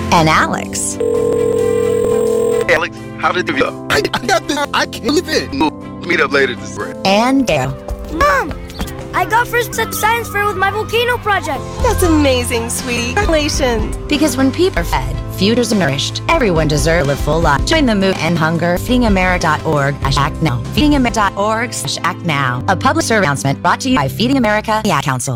And Alex. Hey, Alex, how did it go? I got this. I can't believe it. We'll meet up later this spring. And Gail. Mom, I got first at science fair with my volcano project. That's amazing, sweetie. Congratulations. Because when people are fed, futures are nourished. Everyone deserves to live full life. Join the move and hunger. FeedingAmerica.org/act now. FeedingAmerica.org/act now. A public service announcement brought to you by Feeding America, the Ad Council.